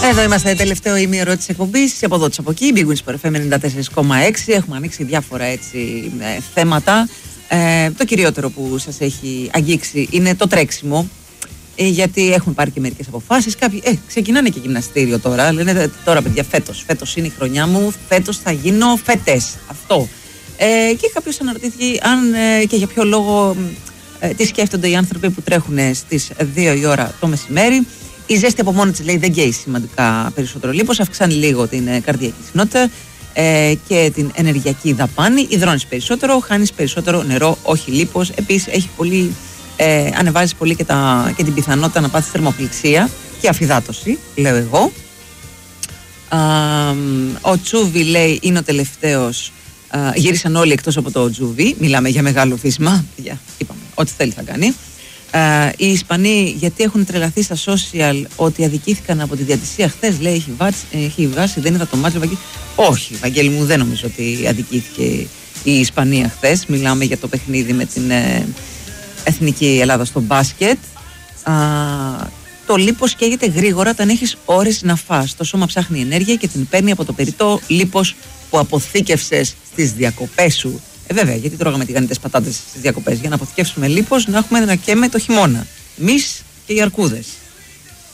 Εδώ είμαστε, τελευταίο ημίωρο της εκπομπής. Από εδώ της από εκεί, Big Wins FM 94,6. Έχουμε ανοίξει διάφορα έτσι θέματα. Το κυριότερο που σας έχει αγγίξει είναι το τρέξιμο. Γιατί έχουν πάρει και μερικές αποφάσεις. Κάποιοι ξεκινάνε και γυμναστήριο τώρα. Λένε τώρα, παιδιά, φέτος είναι η χρονιά μου. Φέτος θα γίνω φέτες. Αυτό. Και κάποιος αναρωτήθηκε αν και για ποιο λόγο τι σκέφτονται οι άνθρωποι που τρέχουν στις 2 η ώρα το μεσημέρι. Η ζέστη από μόνη της, λέει, δεν καίει σημαντικά περισσότερο λίπος, αυξάνει λίγο την καρδιακή συχνότητα και την ενεργειακή δαπάνη. Υδρώνεις περισσότερο, χάνεις περισσότερο νερό, όχι λίπος. Επίσης έχει πολύ, ανεβάζει πολύ και την πιθανότητα να πάθεις θερμοπληξία και αφυδάτωση, λέω εγώ. Ο Τσούβι, λέει, είναι ο τελευταίος. Γύρισαν όλοι εκτός από το Τζούβι. Μιλάμε για μεγάλο βίσμα. Είπαμε, ό,τι θέλει θα κάνει. Οι Ισπανοί, γιατί έχουν τρελαθεί στα social ότι αδικήθηκαν από τη διατησία χθες, λέει, έχει βγάσει, δεν είδα το μάτσο. Όχι, Βαγγέλη μου, δεν νομίζω ότι αδικήθηκε η Ισπανία χθες. Μιλάμε για το παιχνίδι με την Εθνική Ελλάδα στο μπάσκετ. Το λίπος καίγεται γρήγορα όταν έχεις ώρες να φας. Το σώμα ψάχνει ενέργεια και την παίρνει από το περιττό λίπος που αποθήκευσες στις διακοπές σου. Βέβαια, γιατί τρώγαμε τηγανιτές πατάτες στις διακοπές? Για να αποθηκεύσουμε λίπος, να έχουμε να καίμε το χειμώνα. Εμείς και οι αρκούδες.